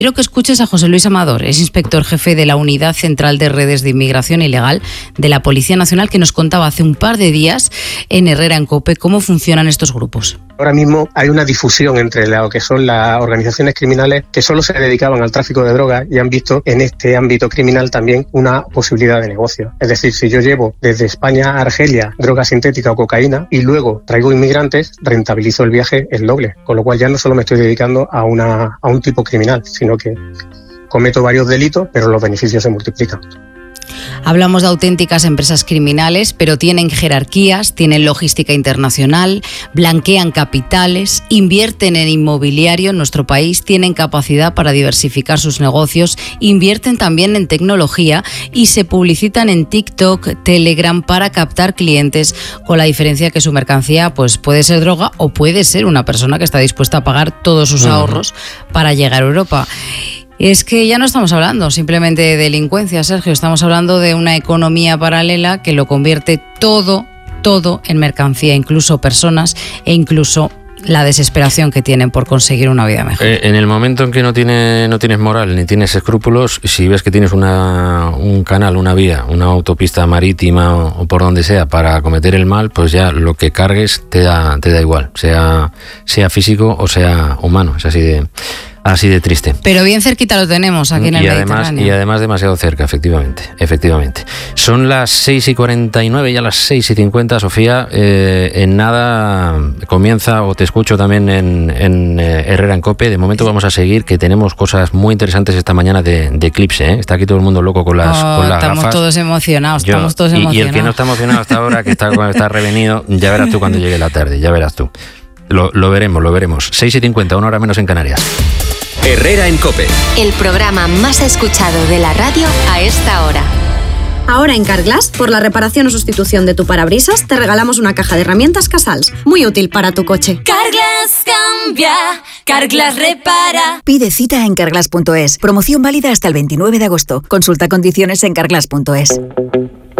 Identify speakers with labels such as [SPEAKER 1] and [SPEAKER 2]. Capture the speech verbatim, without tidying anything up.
[SPEAKER 1] Quiero que escuches a José Luis Amador, es inspector jefe de la Unidad Central de Redes de Inmigración Ilegal de la Policía Nacional, que nos contaba hace un par de días en Herrera en COPE cómo funcionan estos grupos.
[SPEAKER 2] Ahora mismo hay una difusión entre lo que son las organizaciones criminales que solo se dedicaban al tráfico de drogas y han visto en este ámbito criminal también una posibilidad de negocio. Es decir, si yo llevo desde España a Argelia droga sintética o cocaína y luego traigo inmigrantes, rentabilizo el viaje el doble. Con lo cual ya no solo me estoy dedicando a, una, a un tipo criminal, sino que cometo varios delitos, pero los beneficios se multiplican.
[SPEAKER 1] Hablamos de auténticas empresas criminales, pero tienen jerarquías, tienen logística internacional, blanquean capitales, invierten en inmobiliario en nuestro país, tienen capacidad para diversificar sus negocios, invierten también en tecnología y se publicitan en TikTok, Telegram para captar clientes, con la diferencia que su mercancía pues, puede ser droga o puede ser una persona que está dispuesta a pagar todos sus ahorros uh-huh. para llegar a Europa. Es que ya no estamos hablando simplemente de delincuencia, Sergio, estamos hablando de una economía paralela que lo convierte todo, todo en mercancía, incluso personas e incluso la desesperación que tienen por conseguir una vida mejor.
[SPEAKER 3] Eh, en el momento en que no, tiene, no tienes moral ni tienes escrúpulos, si ves que tienes una, un canal, una vía, una autopista marítima o, o por donde sea para cometer el mal, pues ya lo que cargues te da, te da igual, sea, sea físico o sea humano, es así de... Así de triste.
[SPEAKER 1] Pero bien cerquita lo tenemos aquí en el
[SPEAKER 3] y además,
[SPEAKER 1] Mediterráneo.
[SPEAKER 3] Y además demasiado cerca, efectivamente. efectivamente. Son las seis y cuarenta y nueve, ya las seis y cincuenta, Sofía. Eh, en nada comienza, o te escucho también en, en eh, Herrera en COPE. De momento vamos a seguir, que tenemos cosas muy interesantes esta mañana de, de Eclipse. ¿eh? Está aquí todo el mundo loco con las,
[SPEAKER 1] oh,
[SPEAKER 3] con las
[SPEAKER 1] estamos
[SPEAKER 3] gafas.
[SPEAKER 1] Todos emocionados,
[SPEAKER 3] Yo,
[SPEAKER 1] estamos todos
[SPEAKER 3] y,
[SPEAKER 1] emocionados.
[SPEAKER 3] Y el que no está emocionado hasta ahora, que está, está revenido, ya verás tú cuando llegue la tarde, ya verás tú. Lo, lo veremos, lo veremos. seis y cincuenta, una hora menos en Canarias.
[SPEAKER 4] Herrera en COPE.
[SPEAKER 5] El programa más escuchado de la radio a esta hora.
[SPEAKER 6] Ahora en Carglass, por la reparación o sustitución de tu parabrisas, te regalamos una caja de herramientas Casals, muy útil para tu coche.
[SPEAKER 7] Carglass cambia, Carglass repara.
[SPEAKER 8] Pide cita en carglass punto es. Promoción válida hasta el veintinueve de agosto. Consulta condiciones en carglass punto es.